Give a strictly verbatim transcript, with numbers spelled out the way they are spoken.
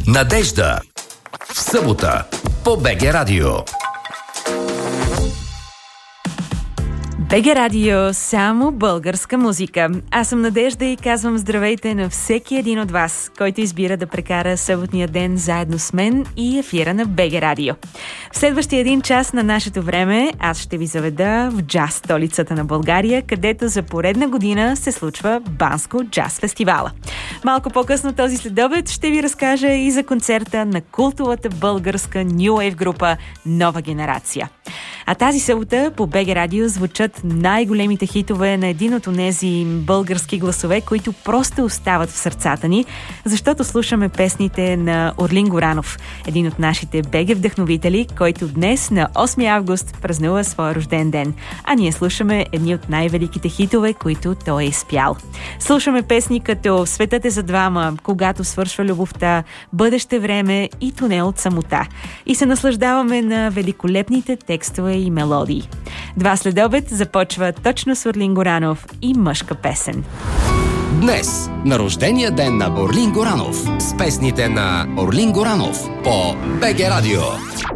Надежда. В събота по БГ Радио. БГ Радио, само българска музика. Аз съм Надежда и казвам здравейте на всеки един от вас, който избира да прекара съботния ден заедно с мен и ефира на БГ Радио. В следващия един час на нашето време аз ще ви заведа в джаз столицата на България, където за поредна година се случва Банско джаз фестивала. Малко по-късно този следобед ще ви разкажа и за концерта на култовата българска New Wave група Нова генерация. А тази събота по БГ Радио звучат най-големите хитове на един от онези български гласове, които просто остават в сърцата ни, защото слушаме песните на Орлин Горанов, един от нашите БГ вдъхновители, който днес на осми август празнува своя рожден ден. А ние слушаме едни от най-великите хитове, които той е изпял. Слушаме песни като "Светът е за двама", "Когато свършва любовта", "Бъдеще време" и "Тунел от самота". И се наслаждаваме на великолепните текстове и мелодии. Два следобед започва точно с Орлин Горанов и "Мъжка песен". Днес, на рождения ден на Орлин Горанов, с песните на Орлин Горанов по БГ Радио.